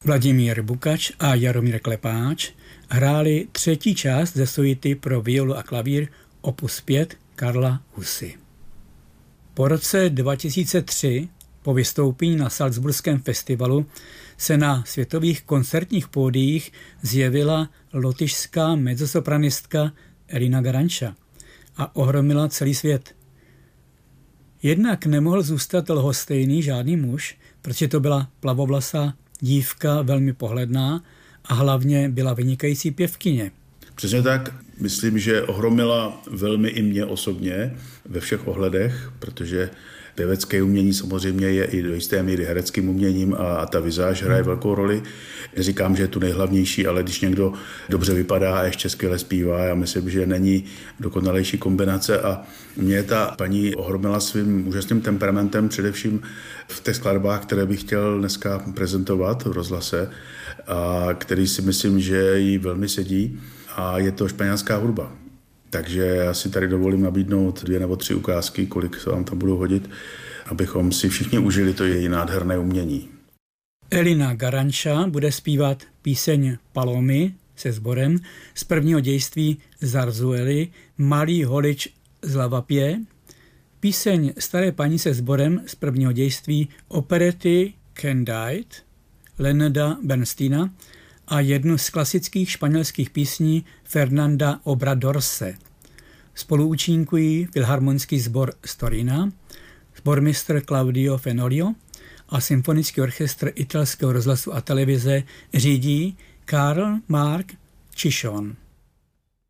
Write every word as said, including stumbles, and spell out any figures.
Vladimír Bukač a Jaromír Klepáč hráli třetí část ze suity pro violu a klavír opus pět Karla Husy. Po roce dva tisíce tři, po vystoupení na Salzburském festivalu, se na světových koncertních pódiích zjevila lotyšská mezzosopranistka Elina Garanča a ohromila celý svět. Jednak nemohl zůstat lhostejný žádný muž, protože to byla plavovlasá dívka, velmi pohledná a hlavně byla vynikající pěvkyně. Přesně tak. Myslím, že ohromila velmi i mě osobně ve všech ohledech, protože pěvecké umění samozřejmě je i do jisté míry hereckým uměním a ta vizáž hraje velkou roli. Neříkám, že je tu nejhlavnější, ale když někdo dobře vypadá a ještě skvěle zpívá, já myslím, že není dokonalejší kombinace a mě ta paní ohromila svým úžasným temperamentem, především v těch skladbách, které bych chtěl dneska prezentovat v rozhlase a který si myslím, že jí velmi sedí a je to španělská hudba. Takže já si tady dovolím nabídnout dvě nebo tři ukázky, kolik se vám tam budou hodit, abychom si všichni užili to její nádherné umění. Elina Garanča bude zpívat píseň Palomy se sborem z prvního dějství Zarzuely Malý holič z Lavapie, píseň Staré paní se sborem z prvního dějství operety Candide Leonarda Bernsteina a jednu z klasických španělských písní Fernanda Obradorse. Spolu účinkují Filharmonický sbor Storina, sbormistr Claudio Fenolio a symfonický orchestr italského rozhlasu a televize řídí Karl Mark Cichon.